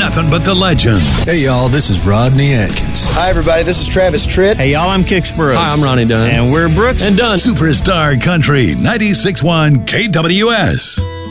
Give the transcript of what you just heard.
nothing but the legend. Hey, y'all, this is Rodney Atkins. Hi, everybody. This is Travis Tritt. Hey, y'all, I'm Kix Brooks. Hi, I'm Ronnie Dunn. And we're Brooks and Dunn. Superstar Country 96.1 KWS.